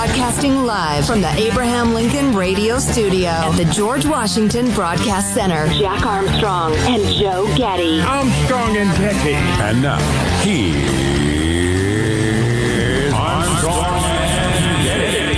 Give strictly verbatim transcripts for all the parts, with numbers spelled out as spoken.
Broadcasting live from the Abraham Lincoln Radio Studio at the George Washington Broadcast Center. Jack Armstrong and Joe Getty. Armstrong and Getty. And now, here's Armstrong and Getty.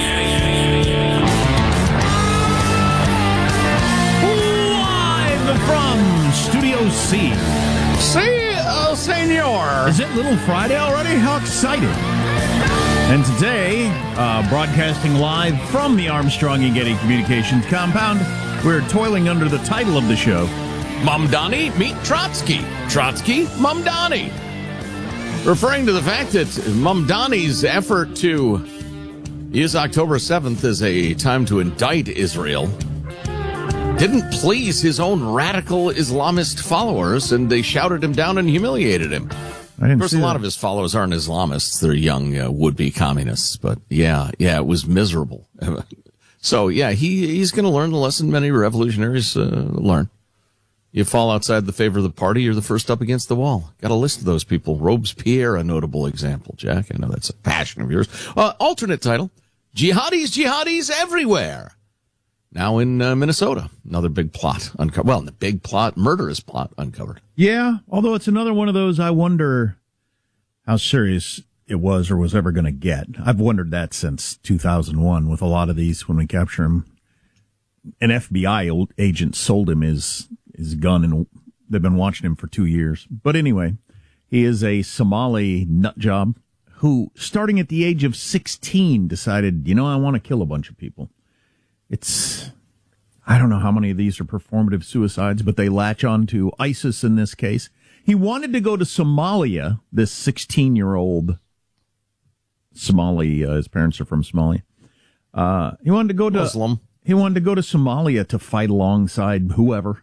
Live from Studio C. See, uh, senor. Is it Little Friday already? How exciting. And today, uh, broadcasting live from the Armstrong and Getty Communications compound, we're toiling under the title of the show, Mamdani meet Trotsky. Trotsky, Mamdani. Referring to the fact that Mamdani's effort to use October seventh as a time to indict Israel didn't please his own radical Islamist followers, and they shouted him down and humiliated him. I didn't Of course, see a lot that. of his followers aren't Islamists. They're young uh, would-be communists. But, yeah, yeah, it was miserable. So, yeah, he he's going to learn the lesson many revolutionaries uh, learn. You fall outside the favor of the party, you're the first up against the wall. Got a list of those people. Robespierre, a notable example, Jack. I know that's a passion of yours. Uh, alternate title, Jihadis, Jihadis Everywhere. Now in uh, Minnesota, another big plot uncovered. Well, the big plot, murderous plot uncovered. Yeah, although it's another one of those, I wonder how serious it was or was ever going to get. I've wondered that since two thousand one with a lot of these when we capture him. An F B I agent sold him his, his gun, and they've been watching him for two years. But anyway, he is a Somali nut job who, starting at the age of sixteen, decided, you know, I want to kill a bunch of people. It's, I don't know how many of these are performative suicides, but they latch on to ISIS in this case. He wanted to go to Somalia, this sixteen-year-old Somali, uh, his parents are from Somalia. Uh, he wanted to go to, Muslim. he wanted to go to Somalia to fight alongside whoever.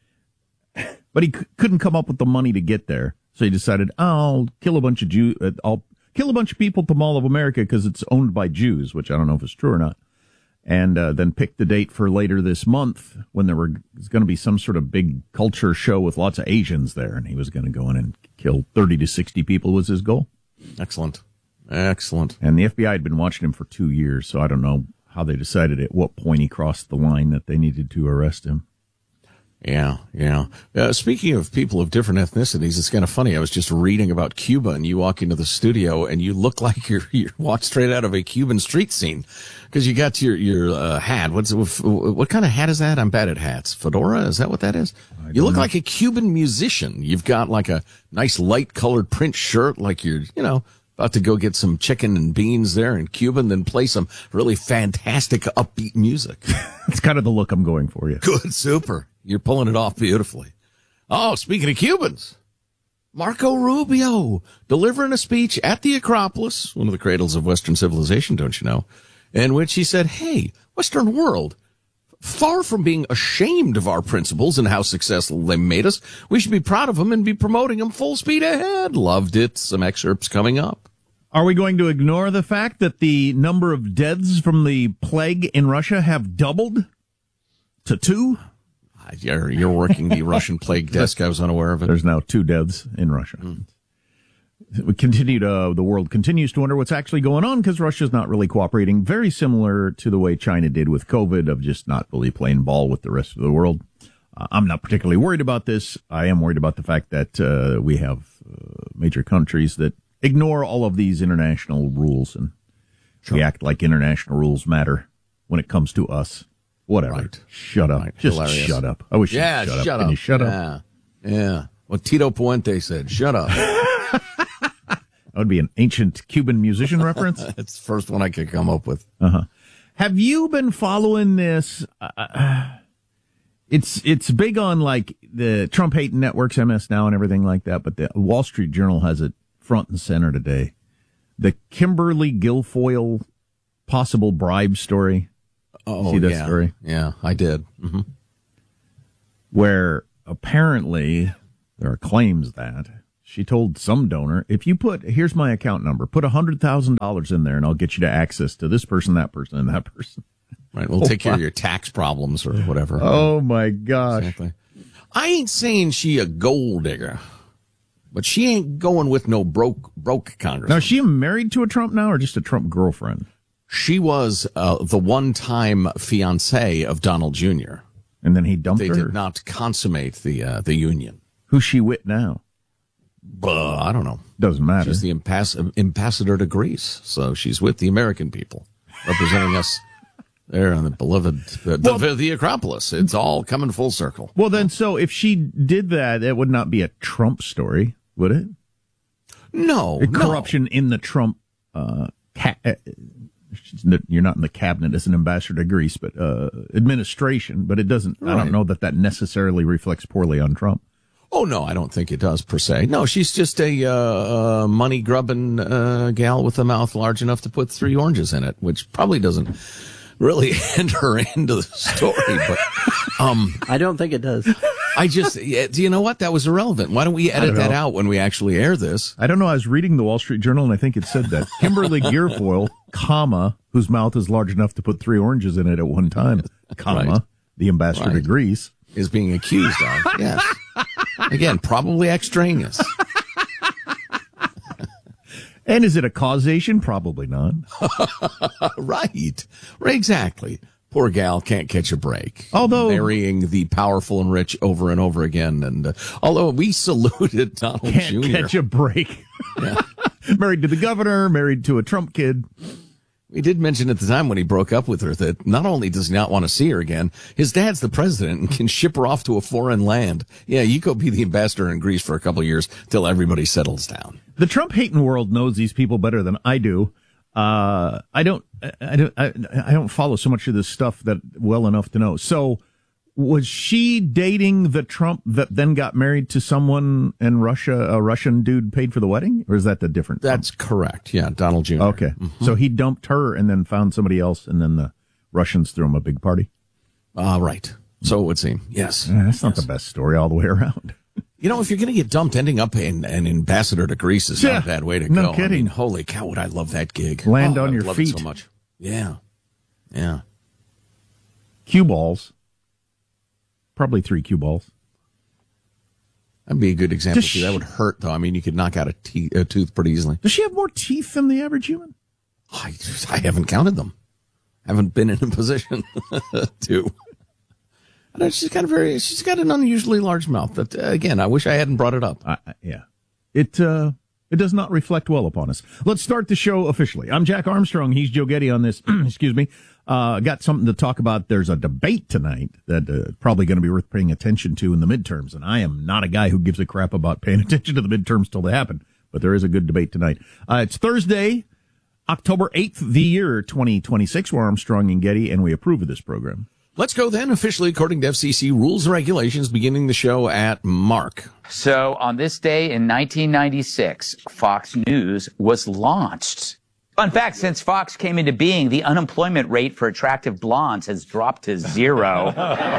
But he c- couldn't come up with the money to get there. So he decided, I'll kill a bunch of Jew, uh, I'll kill a bunch of people at the Mall of America because it's owned by Jews, which I don't know if it's true or not. And uh, then picked the date for later this month when there were, was going to be some sort of big culture show with lots of Asians there. And he was going to go in and kill thirty to sixty people was his goal. Excellent. Excellent. And the F B I had been watching him for two years, so I don't know how they decided at what point he crossed the line that they needed to arrest him. Yeah, yeah. Uh, speaking of people of different ethnicities, it's kind of funny. I was just reading about Cuba, and you walk into the studio, and you look like you're you walk straight out of a Cuban street scene because you got your your uh, hat. What's what kind of hat is that? I'm bad at hats. Fedora? Is that what that is? You look know. like a Cuban musician. You've got like a nice light colored print shirt, like you're you know about to go get some chicken and beans there in Cuba, and then play some really fantastic upbeat music. It's kind of the look I'm going for, you. Good, super. You're pulling it off beautifully. Oh, speaking of Cubans, Marco Rubio delivering a speech at the Acropolis, one of the cradles of Western civilization, don't you know, in which he said, hey, Western world, far from being ashamed of our principles and how successful they made us, we should be proud of them and be promoting them full speed ahead. Loved it. Some excerpts coming up. Are we going to ignore the fact that the number of deaths from the plague in Russia have doubled to two? You're, you're working the Russian plague desk. I was unaware of it. There's now two deaths in Russia. Mm. We continue to, the world continues to wonder what's actually going on because Russia's not really cooperating. Very similar to the way China did with COVID, of just not really playing ball with the rest of the world. Uh, I'm not particularly worried about this. I am worried about the fact that uh, we have uh, major countries that ignore all of these international rules and sure. react like international rules matter when it comes to us. Whatever. Right. Shut up. Right. Just Hilarious. shut up. I wish yeah, you'd shut, shut up. up. Can you shut up? Yeah. Yeah. What Tito Puente said. Shut up. That would be an ancient Cuban musician reference. That's the first one I could come up with. Uh-huh. Have you been following this? Uh, it's it's big on like the Trump hating networks, M S Now and everything like that, but the Wall Street Journal has it front and center today. The Kimberly Guilfoyle possible bribe story. Oh, see that yeah. story? Yeah, I did. Mm-hmm. Where apparently there are claims that she told some donor, if you put, here's my account number, put one hundred thousand dollars in there and I'll get you to access to this person, that person, and that person. Right, we'll Oh, take care my. of your tax problems or whatever. Oh, my gosh. Exactly. I ain't saying she a gold digger, but she ain't going with no broke broke congressman. Now, is she married to a Trump now or just a Trump girlfriend? She was uh, the one-time fiancée of Donald Junior And then he dumped They her. did not consummate the uh, the union. Who's she with now? Uh, I don't know. Doesn't matter. She's the ambass- ambassador to Greece, so she's with the American people, representing us there on the beloved uh, Well, the, the Acropolis. It's all coming full circle. Well, then, so if she did that, it would not be a Trump story, would it? No, Corruption no. in the Trump. Uh, ca- uh, you're not in the cabinet as an ambassador to Greece, but uh, administration. But it doesn't. Right. I don't know that that necessarily reflects poorly on Trump. Oh, no, I don't think it does, per se. No, she's just a uh, uh, money-grubbing uh, gal with a mouth large enough to put three oranges in it, which probably doesn't really enter into the story. But um, I don't think it does. I just, yeah, do you know what? That was irrelevant. Why don't we edit don't that know. out when we actually air this? I don't know. I was reading the Wall Street Journal, and I think it said that Kimberly Guilfoyle, comma, whose mouth is large enough to put three oranges in it at one time, comma, Right. the ambassador to Right. Greece. Is being accused of, yes. Again, probably extraneous. And is it a causation? Probably not. Right. Right, exactly. Poor gal can't catch a break. Although- marrying the powerful and rich over and over again. And uh, although we saluted Donald Can't Junior catch a break. Yeah. Married to the governor, married to a Trump kid. We did mention at the time when he broke up with her that not only does he not want to see her again, his dad's the president and can ship her off to a foreign land. Yeah, you go be the ambassador in Greece for a couple of years till everybody settles down. The Trump hating world knows these people better than I do. Uh, I don't, I don't, I, I don't follow so much of this stuff that well enough to know. So, was she dating the Trump that then got married to someone in Russia? A Russian dude paid for the wedding, or is that the different? That's correct. Yeah, Donald Junior Okay, mm-hmm. So he dumped her and then found somebody else, and then the Russians threw him a big party. Uh, right. So it would seem. Yes. Yeah, that's not Yes. the best story all the way around. You know, if you're going to get dumped, ending up in an ambassador to Greece is Yeah, not a bad way to no go. kidding. I mean, holy cow, would I love that gig. Land Oh, on I your love feet. it so much. Yeah. Yeah. Cue balls. Probably three cue balls. That'd be a good example, Does too. That she- would hurt, though. I mean, you could knock out a, te- a tooth pretty easily. Does she have more teeth than the average human? I, I haven't counted them. Haven't been in a position to. I know she's got a very, she's got an unusually large mouth. But uh, again, I wish I hadn't brought it up. I, I- yeah. It, uh, it does not reflect well upon us. Let's start the show officially. I'm Jack Armstrong. He's Joe Getty on this. Excuse me. Uh, got something to talk about. There's a debate tonight that uh, probably going to be worth paying attention to in the midterms. And I am not a guy who gives a crap about paying attention to the midterms till they happen. But there is a good debate tonight. Uh, it's Thursday, October eighth, the year twenty twenty-six. We're Armstrong and Getty, and we approve of this program. Let's go then, officially according to F C C rules and regulations, beginning the show at Mark. So on this day in nineteen ninety-six, Fox News was launched. Fun fact, since Fox came into being, the unemployment rate for attractive blondes has dropped to zero.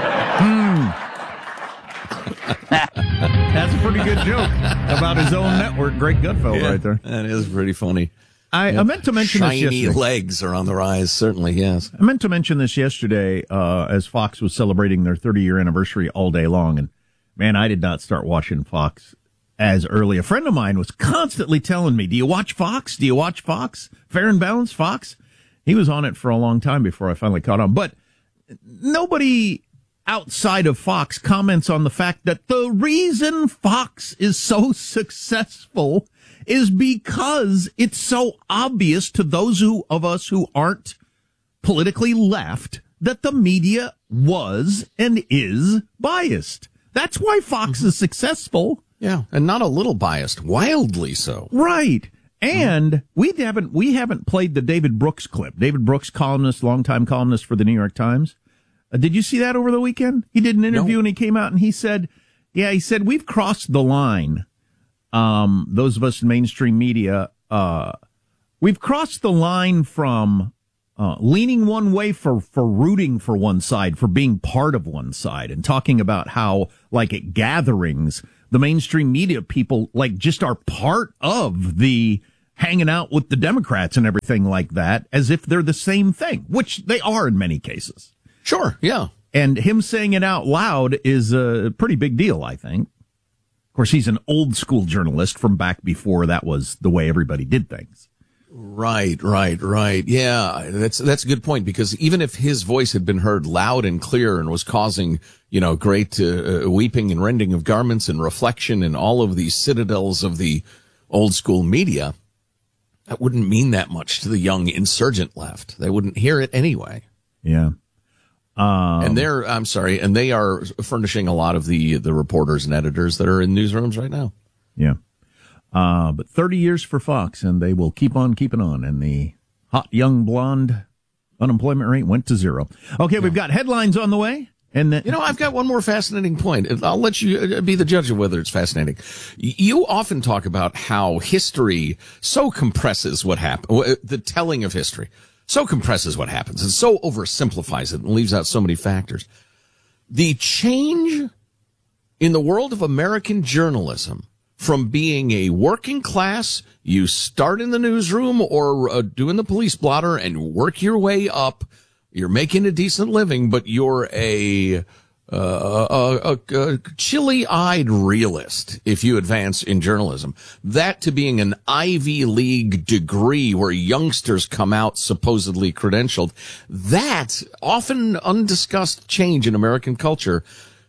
That's a pretty good joke about his own network. Greg Gutfeld right there. That is pretty funny. I, I meant to mention this Shiny yesterday. legs are on the rise, certainly, yes. I meant to mention this yesterday uh, as Fox was celebrating their thirty-year anniversary all day long. And, man, I did not start watching Fox as early. A friend of mine was constantly telling me, do you watch Fox? Do you watch Fox? Fair and Balanced Fox? He was on it for a long time before I finally caught on. But nobody outside of Fox comments on the fact that the reason Fox is so successful is because it's so obvious to those who of us who aren't politically left that the media was and is biased. That's why Fox is successful. Yeah, and not a little biased, wildly so. Right. And we haven't we haven't played the David Brooks clip. David Brooks, columnist, longtime columnist for the New York Times. Uh, did you see that over the weekend? He did an interview No. and he came out and he said, yeah, he said, we've crossed the line. Um, those of us in mainstream media, uh, we've crossed the line from, uh, leaning one way for, for rooting for one side, for being part of one side and talking about how, like at gatherings, the mainstream media people, like, just are part of the hanging out with the Democrats and everything like that, as if they're the same thing, which they are in many cases. Sure, yeah. And him saying it out loud is a pretty big deal, I think. Of course, he's an old school journalist from back before that was the way everybody did things. Right, right, right. Yeah, that's that's a good point, because even if his voice had been heard loud and clear and was causing, you know, great uh, weeping and rending of garments and reflection in all of these citadels of the old school media, that wouldn't mean that much to the young insurgent left. They wouldn't hear it anyway. Yeah. Um, and they're, I'm sorry, and they are furnishing a lot of the the reporters and editors that are in newsrooms right now. Yeah. Uh, but thirty years for Fox, and they will keep on keeping on. And the hot, young, blonde unemployment rate went to zero. Okay, yeah. We've got headlines on the way. And the- You know, I've got one more fascinating point. I'll let you be the judge of whether it's fascinating. You often talk about how history so compresses what happened, the telling of history so compresses what happens and so oversimplifies it and leaves out so many factors. The change in the world of American journalism from being a working class, you start in the newsroom or uh, doing the police blotter and work your way up. You're making a decent living, but you're a, uh, a, a, a chilly-eyed realist if you advance in journalism. That to being an Ivy League degree where youngsters come out supposedly credentialed, that often undiscussed change in American culture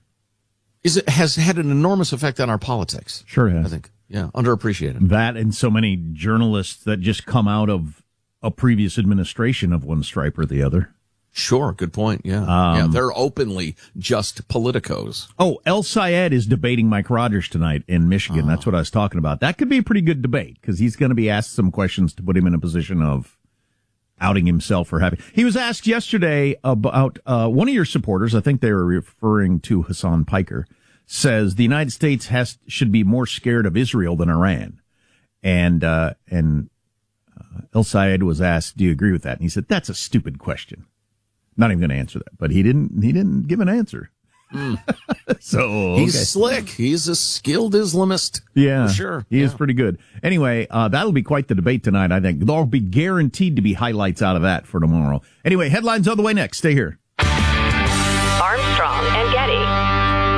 is it has had an enormous effect on our politics. Sure has. I think. Yeah, underappreciated. That and so many journalists that just come out of a previous administration of one stripe or the other. Sure, good point. Yeah. Um, yeah, they're openly just politicos. Oh, El Sayed is debating Mike Rogers tonight in Michigan. Oh. That's what I was talking about. That could be a pretty good debate because he's going to be asked some questions to put him in a position of outing himself or having. He was asked yesterday about uh, one of your supporters. I think they were referring to Hassan Piker. Says the United States has should be more scared of Israel than Iran, and uh, and uh, El Sayed was asked, "Do you agree with that?" And he said, "That's a stupid question. Not even going to answer that." But he didn't. He didn't give an answer. Mm. so okay. He's slick. He's a skilled Islamist. Yeah, for sure. He yeah. is pretty good. Anyway, uh, that'll be quite the debate tonight. I think there'll be guaranteed to be highlights out of that for tomorrow. Anyway, headlines on the way next. Stay here. Armstrong and Getty.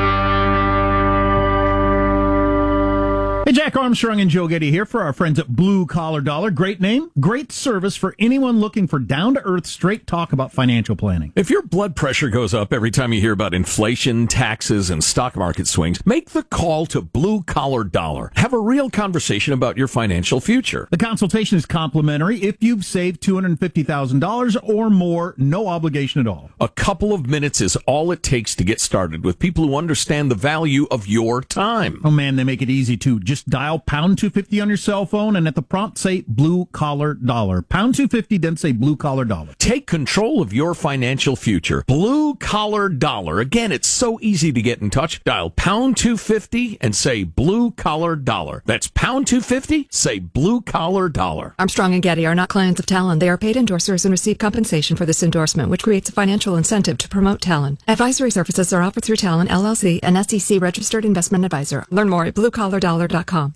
Hey, Jack Armstrong and Joe Getty here for our friends at Blue Collar Dollar. Great name, great service for anyone looking for down-to-earth, straight talk about financial planning. If your blood pressure goes up every time you hear about inflation, taxes, and stock market swings, make the call to Blue Collar Dollar. Have a real conversation about your financial future. The consultation is complimentary if you've saved two hundred fifty thousand dollars or more, no obligation at all. A couple of minutes is all it takes to get started with people who understand the value of your time. Oh, man, they make it easy, too. Just dial pound two fifty on your cell phone and at the prompt say Blue Collar Dollar. Pound two fifty, then say Blue Collar Dollar. Take control of your financial future. Blue Collar Dollar. Again, it's so easy to get in touch. Dial pound two fifty and say Blue Collar Dollar. That's pound two fifty, say Blue Collar Dollar. Armstrong and Getty are not clients of Talon. They are paid endorsers and receive compensation for this endorsement, which creates a financial incentive to promote Talon. Advisory services are offered through Talon, L L C, an S E C registered investment advisor. Learn more at blue collar dollar dot com.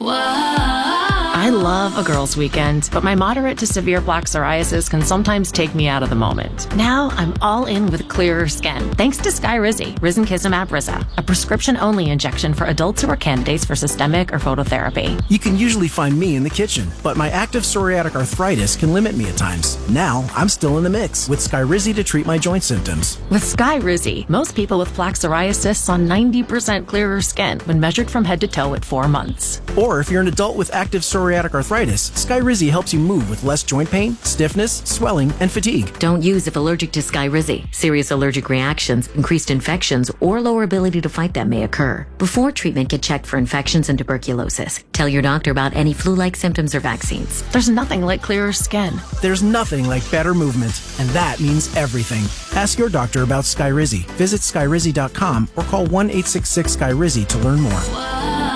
I love a girls' weekend, but my moderate to severe plaque psoriasis can sometimes take me out of the moment. Now I'm all in with clearer skin, thanks to Skyrizi, Risankizumab Riza, a prescription-only injection for adults who are candidates for systemic or phototherapy. You can usually find me in the kitchen, but my active psoriatic arthritis can limit me at times. Now I'm still in the mix with Skyrizi to treat my joint symptoms. With Skyrizi, most people with plaque psoriasis saw ninety percent clearer skin when measured from head to toe at four months. Or if you're an adult with active psoriatic arthritis, Skyrizi helps you move with less joint pain, stiffness, swelling, and fatigue. Don't use if allergic to Skyrizi. Serious allergic reactions, increased infections, or lower ability to fight them may occur. Before treatment, get checked for infections and tuberculosis. Tell your doctor about any flu-like symptoms or vaccines. There's nothing like clearer skin. There's nothing like better movement, and that means everything. Ask your doctor about Skyrizi. Visit skyrizi dot com or call one eight six six Skyrizi to learn more.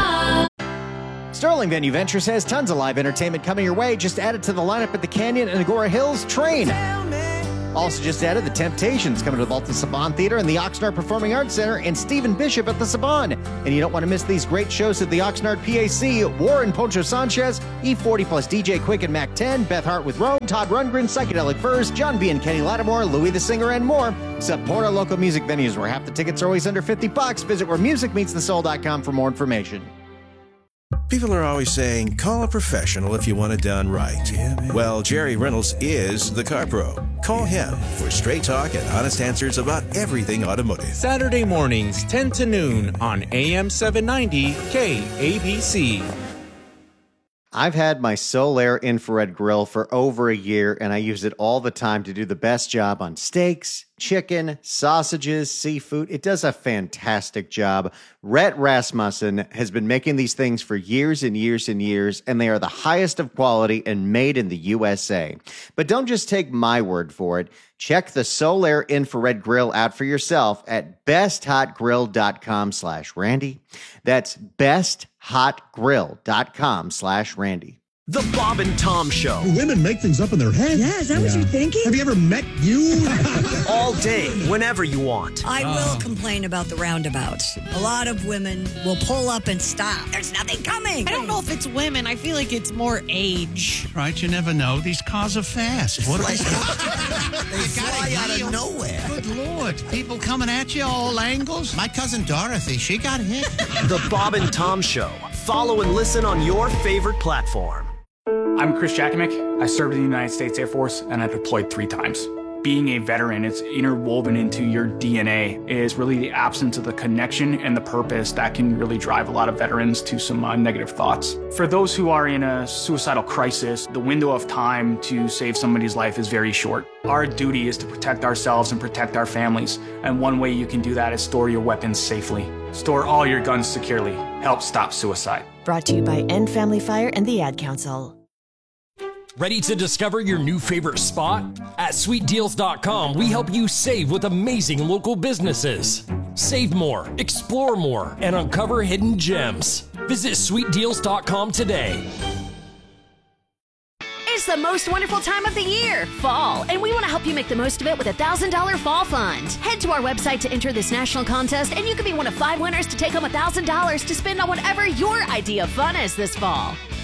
Sterling Venue Ventures has tons of live entertainment coming your way. Just added to the lineup at the Canyon and Agora Hills Train. Also just added the Temptations coming to the Baltimore Saban Theater and the Oxnard Performing Arts Center, and Stephen Bishop at the Saban. And you don't want to miss these great shows at the Oxnard P A C. Warren Poncho Sanchez, E forty plus D J Quick and Mac ten, Beth Hart with Rome, Todd Rundgren, Psychedelic Furs, John B. and Kenny Lattimore, Louis the Singer, and more. Support our local music venues where half the tickets are always under fifty bucks. Visit where music meets the soul dot com for more information. People are always saying, call a professional if you want it done right. Well, Jerry Reynolds is the car pro. Call him for straight talk and honest answers about everything automotive. Saturday mornings, ten to noon on A M seven ninety K A B C. I've had my Solaire infrared grill for over a year, and I use it all the time to do the best job on steaks, chicken, sausages, seafood. It does a fantastic job. Rhett Rasmussen has been making these things for years and years and years, and they are the highest of quality and made in the U S A. But don't just take my word for it. Check the Solaire infrared grill out for yourself at besthotgrill.com slash Randy. That's besthotgrill.com slash Randy. The Bob and Tom Show. Women make things up in their head. Yeah, is that yeah. what you're thinking? Have you ever met you? All day, whenever you want. I uh. will complain about the roundabouts. A lot of women will pull up and stop. There's nothing coming. I don't know if it's women. I feel like it's more age. Right, you never know. These cars are fast. What are they? They fly out of nowhere. Good Lord. People coming at you all angles. My cousin Dorothy, she got hit. The Bob and Tom Show. Follow and listen on your favorite platform. I'm Chris Jakovic. I served in the United States Air Force, and I deployed three times. Being a veteran, it's interwoven into your D N A. It is really the absence of the connection and the purpose that can really drive a lot of veterans to some uh, negative thoughts. For those who are in a suicidal crisis, the window of time to save somebody's life is very short. Our duty is to protect ourselves and protect our families, and one way you can do that is store your weapons safely. Store all your guns securely. Help stop suicide. Brought to you by End Family Fire and the Ad Council. Ready to discover your new favorite spot? At sweet deals dot com, we help you save with amazing local businesses. Save more, explore more, and uncover hidden gems. Visit sweet deals dot com today. It's the most wonderful time of the year, fall, and we want to help you make the most of it with a one thousand dollars Fall Fund. Head to our website to enter this national contest, and you could be one of five winners to take home one thousand dollars to spend on whatever your idea of fun is this fall.